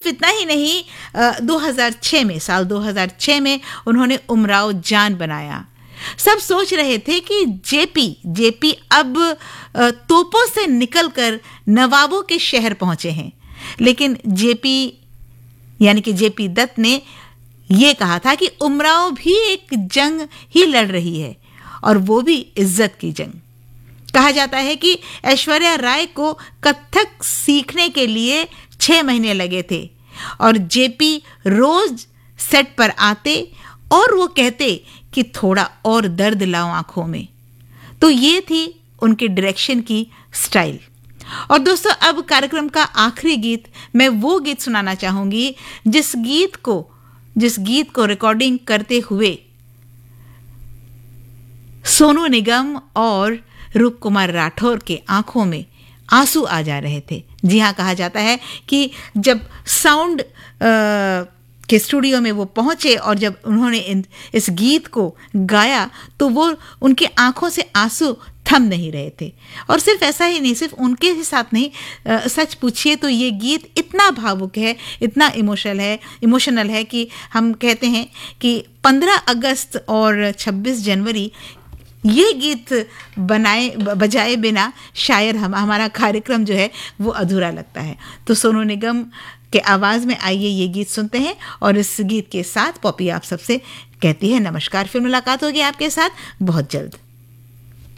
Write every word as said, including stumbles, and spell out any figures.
इतना ही नहीं, दो हज़ार छह में साल दो हज़ार छह में उन्होंने उमराव जान बनाया। सब सोच रहे थे कि जेपी जेपी अब तोपों से निकलकर नवाबों के शहर पहुंचे हैं, लेकिन जेपी यानी कि जेपी दत्त ने ये कहा था कि उमराव भी एक जंग ही लड़ रही है, और वो भी इज्जत की जंग। कहा जाता है कि ऐश्वर्या राय को कथक सीखने के लिए छह महीने लगे थे, और जेपी रोज सेट पर आते और वो कहते कि थोड़ा और दर्द लाओ आंखों में। तो ये थी उनके डायरेक्शन की स्टाइल। और दोस्तों, अब कार्यक्रम का आखिरी गीत, मैं वो गीत सुनाना चाहूंगी जिस गीत को जिस गीत को रिकॉर्डिंग करते हुए सोनू निगम और रूप कुमार राठौर के आंखों में आंसू आ जा रहे थे। जी हाँ, कहा जाता है कि जब साउंड के स्टूडियो में वो पहुंचे और जब उन्होंने इस गीत को गाया तो वो उनके आंखों से आंसू थम नहीं रहे थे। और सिर्फ ऐसा ही नहीं, सिर्फ उनके ही साथ नहीं, आ, सच पूछिए तो ये गीत इतना भावुक है, इतना इमोशनल है इमोशनल है कि हम कहते हैं कि पंद्रह अगस्त और छब्बीस जनवरी ये गीत बनाए बजाए बिना शायद हम हमारा कार्यक्रम जो है वो अधूरा लगता है। तो सोनू निगम के आवाज़ में आइए ये गीत सुनते हैं, और इस गीत के साथ पॉपी आप सबसे कहती है नमस्कार। फिर मुलाकात होगी आपके साथ बहुत जल्द।